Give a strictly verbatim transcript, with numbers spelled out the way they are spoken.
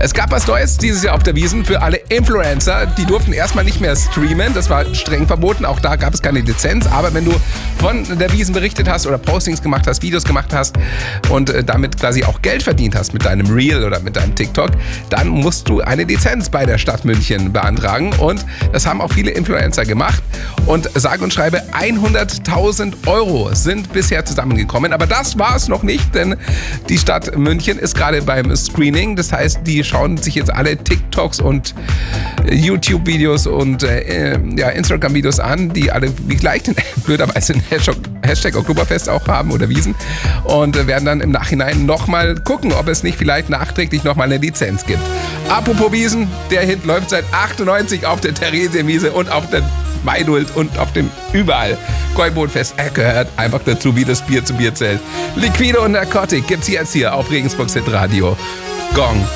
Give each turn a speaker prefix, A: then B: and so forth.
A: Es gab was Neues dieses Jahr auf der Wiesn für alle Influencer. Die durften erstmal nicht mehr streamen, das war streng verboten, auch da gab es keine Lizenz. Aber wenn du von der Wiesn berichtet hast oder Postings gemacht hast, Videos gemacht hast und äh, damit quasi auch Geld verdient hast mit deinem Reel oder mit deinem TikTok, dann musst du eine Lizenz bei der Stadt München beantragen. Und das haben auch viele Influencer gemacht. Und sage und schreibe hunderttausend Euro sind bisher zusammengekommen. Aber das war es noch nicht, denn die Stadt München ist gerade beim Screening. Das heißt, die schauen sich jetzt alle TikToks und YouTube-Videos und äh, ja, Instagram-Videos an, die alle wie gleich den blöderweise den Hashtag, Hashtag Oktoberfest auch haben oder Wiesn und äh, werden dann im Nachhinein nochmal gucken, ob es nicht vielleicht nachträglich nochmal eine Lizenz gibt. Apropos Wiesn, der Hit läuft seit achtundneunzig auf der Theresienwiese und auf der Weidult und auf dem überall. Gäubodenfest, er gehört einfach dazu, wie das Bier zum Bier zählt. Liquide und Narcotic gibt's jetzt hier auf Regensburgs Hitradio. Gong.